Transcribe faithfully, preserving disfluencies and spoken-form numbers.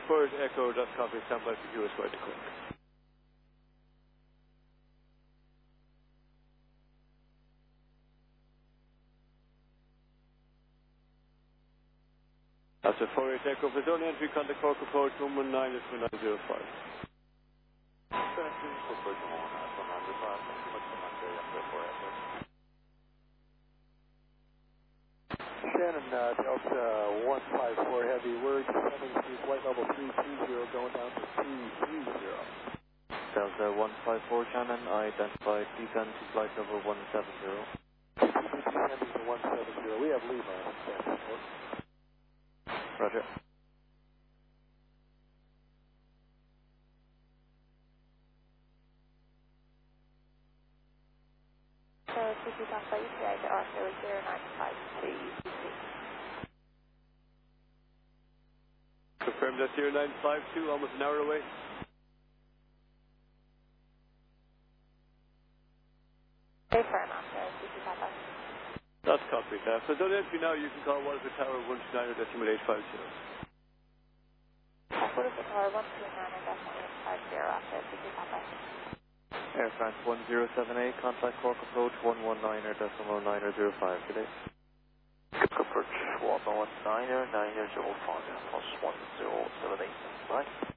Forward Echo, that's copy, stand by for U S right to Cork. That's a Forward Echo, for zone entry, contact Cork approach, one one nine is two nine zero five. Shannon, uh, Delta one five four Heavy, we're descending to flight level three two zero, going down to two three zero. Delta one five four Shannon, I identified descend to flight level one seven zero. Descending to one seven zero, we have Lima on standby. Roger. So, T P Papa E T I to Oslo zero nine five two. Confirm that zero nine five two, almost an hour away. Very firm after T P Papa. That's copy. Uh, for zone entry now, you can call Waterford Tower one two nine or decimal eight five zero. Waterford Tower one two nine or decimal eight five zero after T P Papa. Air France one zero seven eight, contact Cork approach one one nine or decimal nine or zero five, good day. Approach one one nine or nine zero five, plus one zero seven eight, right?